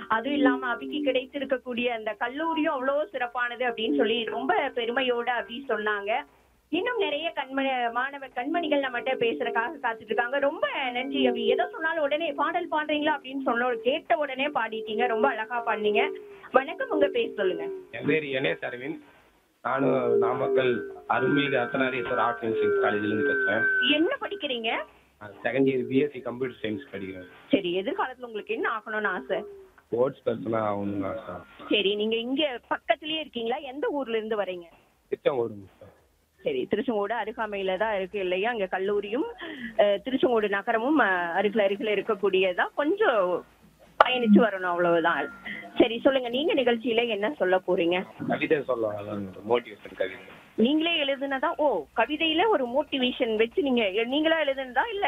அதுவும் இல்லாம அபிக்கு கிடைத்திருக்கக்கூடிய அந்த கல்லூரியும் அவ்வளவு சிறப்பானது அப்படின்னு சொல்லி ரொம்ப பெருமையோட அபி சொன்னாங்க. இன்னும் நிறைய மாணவ கண்மணிகள் நம்மகிட்ட பேசுறதுக்காக காத்துட்டு இருக்காங்க. ரொம்ப நன்றி அபி. எதோ சொன்னாலும் உடனே பாடல் பாடுறீங்களா அப்படின்னு கேட்ட உடனே பாடிட்டீங்க. ரொம்ப அழகா பாடுனீங்க. வணக்கம், உங்க பேர் சொல்லுங்க. என் பேர் என்எஸ் அரவிந்த். நானும் நாமக்கல் அருள்மிகு அர்த்தநாரீஸ்வரர் ஆர்ட்ஸ் அண்ட் சயின்ஸ் காலேஜ்லேருந்து பேசுகிறேன். என்ன படிக்கிறீங்க? Second year BSc computer science படிக்கிறேன். சரி, எதிர்காலத்துல உங்களுக்கு என்ன ஆகணும்னு ஆசை? ஸ்போர்ட்ஸ் பர்சனாக ஆகணும்னு ஆசை. சரி, நீங்க இங்க பக்கத்துலயே இருக்கீங்களா? எந்த ஊர்ல இருந்து வரீங்க? திருச்செங்கோடு சார். சரி, திருச்செங்கோடு அருகாமையில தான் இருக்கு இல்லையா? அங்க கல்லூரியும் திருச்செங்கோடு நகரமும் அருகில இருக்கக்கூடியதா. கொஞ்சம் பயணிச்சு வரணும், அவ்வளவுதான். சரி, சொல்லுங்க, நீங்க நிகழ்ச்சியில என்ன சொல்ல போறீங்க? கவிதை சொல்லலாம், மோட்டிவேஷன் கவிதை. நீங்களே எழுதுனதா? ஓ, கவிதையில ஒரு மோட்டிவேஷன் வச்சு நீங்களா எழுதுனதா இல்ல?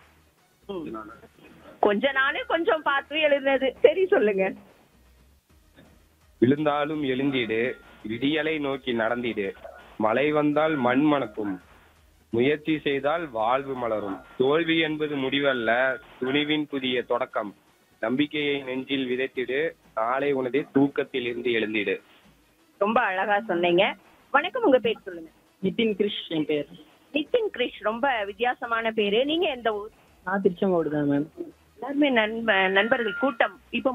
கொஞ்ச நானே கொஞ்சம் பார்த்து எழுதுனது. சரி, சொல்லுங்க. விழுந்தாலும் எழுந்திடு, விடியலை நோக்கி நடந்திடு, மழை வந்தால் மண் மணக்கும், முயற்சி செய்தால் வாழ்வு மலரும், தோல்வி என்பது முடிவல்ல, துணிவின் புதிய தொடக்கம், நம்பிக்கையை நெஞ்சில் விதைத்திடு, நாளை உனது தூக்கத்தில் இருந்து எழுந்திடு. ரொம்ப அழகா சொன்னீங்க. வணக்கம், உங்க பேர் சொல்லுங்க. நிதின் கிரிஷ் என் பேர். நிதின் கிரிஷ், ரொம்ப வித்தியாசமான பேரு. நீங்க எந்த ஊர்? நான் திருச்செங்கோடு தான் மேம். எல்லாருமே நண்பர்கள் கூட்டம். இப்போ